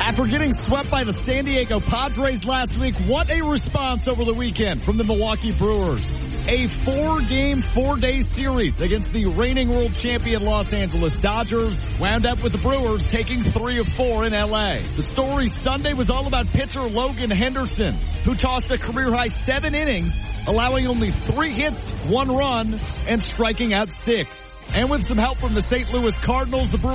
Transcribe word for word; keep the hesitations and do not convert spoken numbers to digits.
After getting swept by the San Diego Padres last week, what a response over the weekend from the Milwaukee Brewers. A four-game, four-day series against the reigning world champion Los Angeles Dodgers wound up with the Brewers taking three of four in L A. The story Sunday was all about pitcher Logan Henderson, who tossed a career-high seven innings, allowing only three hits, one run, and striking out six. And with some help from the Saint Louis Cardinals, the Brewers